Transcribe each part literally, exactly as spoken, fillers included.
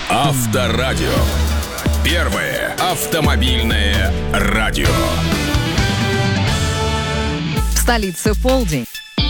Авторадио. Первое автомобильное радио. В столице в полдень.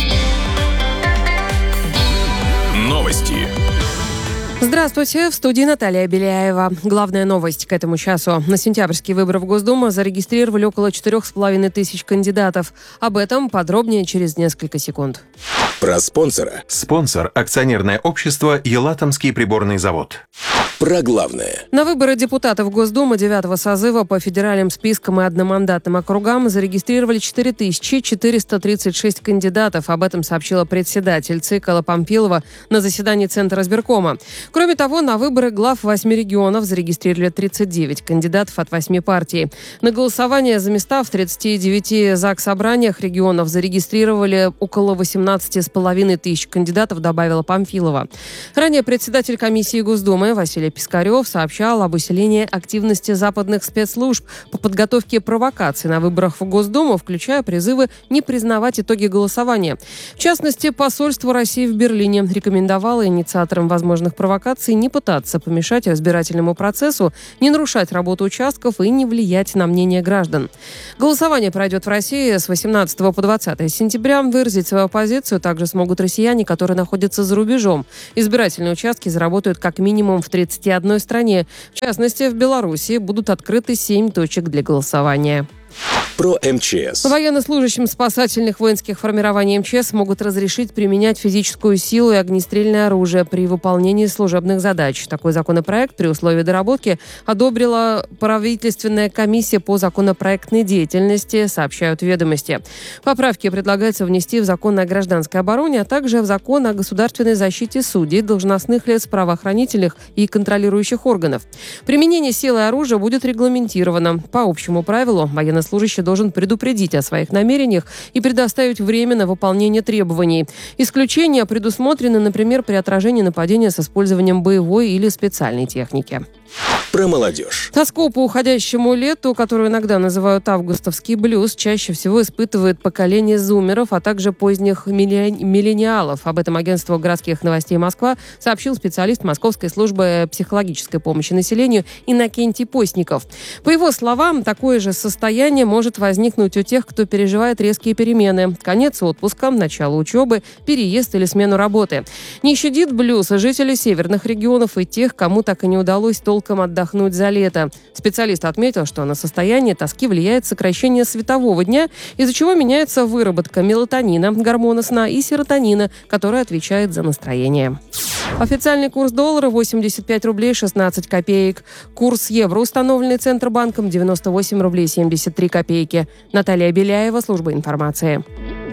Новости. Здравствуйте, в студии Наталья Беляева. Главная новость к этому часу. На сентябрьские выборы в Госдуму зарегистрировали около четырех с половиной тысяч кандидатов. Об этом подробнее через несколько секунд. Про спонсора. Спонсор – акционерное общество «Елатомский приборный завод». Про главное. На выборы депутатов Госдумы девятого созыва по федеральным спискам и одномандатным округам зарегистрировали четыре тысячи четыреста тридцать шесть кандидатов. Об этом сообщила председатель ЦИК Алла Памфилова на заседании Центра избиркома. Кроме того, на выборы глав восьми регионов зарегистрировали тридцать девять кандидатов от восьми партий. На голосование за места в тридцати девяти заксобраниях регионов зарегистрировали около восемнадцати с половиной тысяч кандидатов, добавила Памфилова. Ранее председатель комиссии Госдумы Василий Пискарев сообщал об усилении активности западных спецслужб по подготовке провокаций на выборах в Госдуму, включая призывы не признавать итоги голосования. В частности, посольство России в Берлине рекомендовало инициаторам возможных провокаций не пытаться помешать избирательному процессу, не нарушать работу участков и не влиять на мнение граждан. Голосование пройдет в России с восемнадцатого по двадцатое сентября. Выразить свою позицию также смогут россияне, которые находятся за рубежом. Избирательные участки заработают как минимум в тридцати одной стране. В частности, в Беларуси будут открыты семь точек для голосования. Про МЧС. Военнослужащим спасательных воинских формирований МЧС могут разрешить применять физическую силу и огнестрельное оружие при выполнении служебных задач. Такой законопроект при условии доработки одобрила правительственная комиссия по законопроектной деятельности, сообщают «Ведомости». Поправки предлагается внести в закон о гражданской обороне, а также в закон о государственной защите судей, должностных лиц, правоохранительных и контролирующих органов. Применение силы и оружия будет регламентировано. По общему правилу, военнослужащий должен предупредить о своих намерениях и предоставить время на выполнение требований. Исключения предусмотрены, например, при отражении нападения с использованием боевой или специальной техники. Про молодежь. Тоску по уходящему лету, которую иногда называют августовский блюз, чаще всего испытывает поколение зумеров, а также поздних миллениалов. Об этом агентство городских новостей Москва сообщил специалист Московской службы психологической помощи населению Иннокентий Постников. По его словам, такое же состояние может возникнуть у тех, кто переживает резкие перемены. Конец отпуска, начало учебы, переезд или смену работы. Не щадит блюз жителей северных регионов и тех, кому так и не удалось толком отдохнуть за лето. Специалист отметил, что на состояние тоски влияет сокращение светового дня, из-за чего меняется выработка мелатонина, гормона сна, и серотонина, который отвечает за настроение. Официальный курс доллара восемьдесят пять рублей шестнадцать копеек. Курс евро, установленный Центробанком, девяносто восемь рублей семьдесят три копейки. Наталья Беляева, служба информации.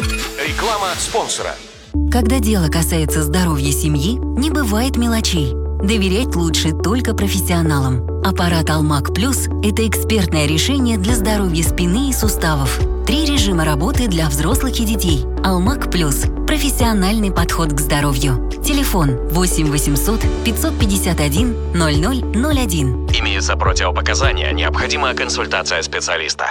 Реклама спонсора. Когда дело касается здоровья семьи, не бывает мелочей. Доверять лучше только профессионалам. Аппарат Алмак Плюс – это экспертное решение для здоровья спины и суставов. Три режима работы для взрослых и детей. Алмак Плюс – профессиональный подход к здоровью. Телефон восемь восемьсот пятьсот пятьдесят один ноль ноль ноль один. Имеются противопоказания, необходима консультация специалиста.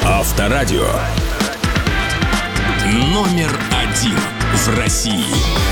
Авторадио. Номер один в России.